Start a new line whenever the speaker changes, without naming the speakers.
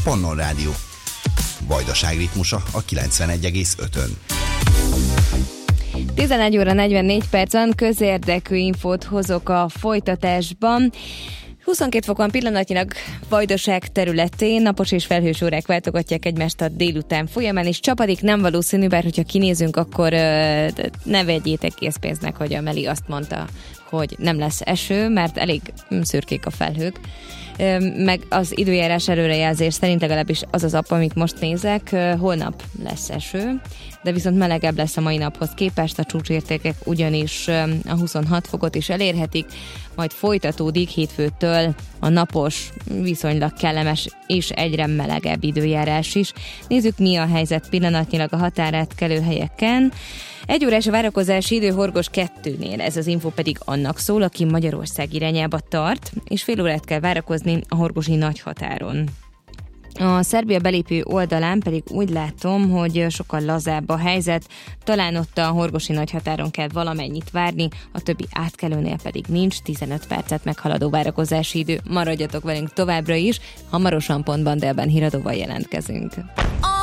Pannon Rádió. Vajdaság ritmusa a 91,5-ön.
11 óra 44 percen közérdekű infót hozok a folytatásban. 22 fokon pillanatnyilag Vajdaság területén, napos és felhős órák váltogatják egymást a délután folyamán, és csapadék nem valószínű, bár hogyha kinézünk, akkor ne vegyétek készpénznek, hogy a Meli azt mondta, hogy nem lesz eső, mert elég szürkék a felhők. Meg az időjárás előrejelzés szerint legalábbis az az app, amit most nézek, holnap lesz eső, de viszont melegebb lesz a mai naphoz képest, a csúcsértékek ugyanis a 26 fokot is elérhetik, majd folytatódik hétfőtől a napos, viszonylag kellemes és egyre melegebb időjárás is. Nézzük, mi a helyzet pillanatnyilag a határátkelő helyeken. 1 órás a várakozási idő Horgos 2-nél, ez az info pedig annak szól, aki Magyarország irányába tart, és fél órát kell várakozni a horgosi nagyhatáron. A Szerbia belépő oldalán pedig úgy látom, hogy sokkal lazább a helyzet, talán ott a horgosi nagyhatáron kell valamennyit várni, a többi átkelőnél pedig nincs, 15 percet meghaladó várakozási idő. Maradjatok velünk továbbra is, hamarosan pontban délben híradóval jelentkezünk.